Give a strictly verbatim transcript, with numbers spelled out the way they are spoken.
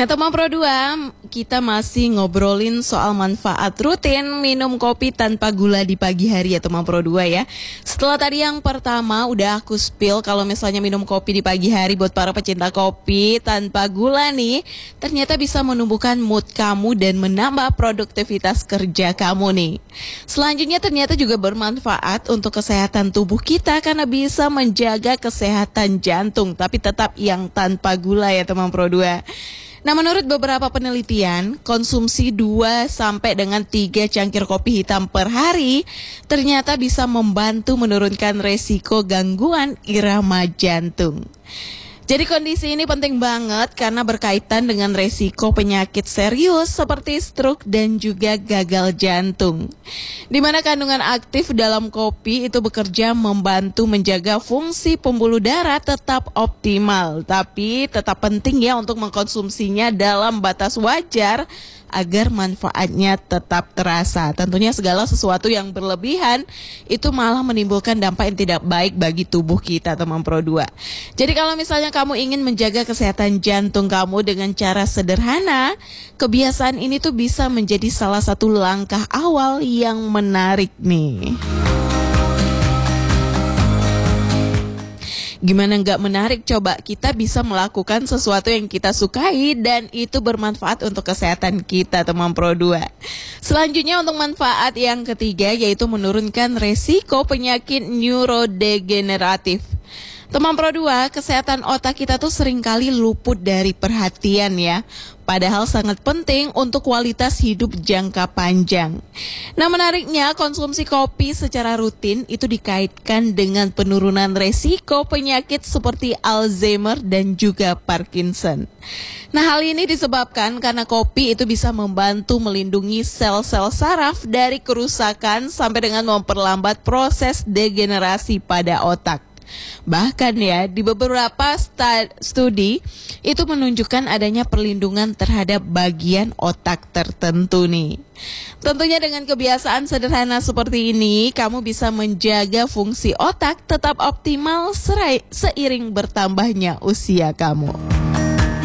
Nah, teman Pro dua, kita masih ngobrolin soal manfaat rutin minum kopi tanpa gula di pagi hari ya teman Pro dua ya. Setelah tadi yang pertama udah aku spill kalau misalnya minum kopi di pagi hari buat para pecinta kopi tanpa gula nih, ternyata bisa menumbuhkan mood kamu dan menambah produktivitas kerja kamu nih. Selanjutnya ternyata juga bermanfaat untuk kesehatan tubuh kita karena bisa menjaga kesehatan jantung tapi tetap yang tanpa gula ya teman Pro dua. Nah, menurut beberapa penelitian, konsumsi dua sampai dengan tiga cangkir kopi hitam per hari ternyata bisa membantu menurunkan resiko gangguan irama jantung. Jadi kondisi ini penting banget karena berkaitan dengan resiko penyakit serius seperti stroke dan juga gagal jantung. Di mana kandungan aktif dalam kopi itu bekerja membantu menjaga fungsi pembuluh darah tetap optimal. Tapi tetap penting ya untuk mengkonsumsinya dalam batas wajar agar manfaatnya tetap terasa. Tentunya segala sesuatu yang berlebihan itu malah menimbulkan dampak yang tidak baik bagi tubuh kita teman Pro dua. Jadi kalau misalnya kamu ingin menjaga kesehatan jantung kamu dengan cara sederhana, kebiasaan ini tuh bisa menjadi salah satu langkah awal yang menarik nih. Gimana nggak menarik? Coba kita bisa melakukan sesuatu yang kita sukai dan itu bermanfaat untuk kesehatan kita teman Pro dua. Selanjutnya untuk manfaat yang ketiga yaitu menurunkan resiko penyakit neurodegeneratif. Teman Pro dua, kesehatan otak kita tuh seringkali luput dari perhatian ya. Padahal sangat penting untuk kualitas hidup jangka panjang. Nah, menariknya konsumsi kopi secara rutin itu dikaitkan dengan penurunan resiko penyakit seperti Alzheimer dan juga Parkinson. Nah, hal ini disebabkan karena kopi itu bisa membantu melindungi sel-sel saraf dari kerusakan sampai dengan memperlambat proses degenerasi pada otak. Bahkan ya, di beberapa studi itu menunjukkan adanya perlindungan terhadap bagian otak tertentu nih. Tentunya dengan kebiasaan sederhana seperti ini, kamu bisa menjaga fungsi otak tetap optimal serai, seiring bertambahnya usia kamu.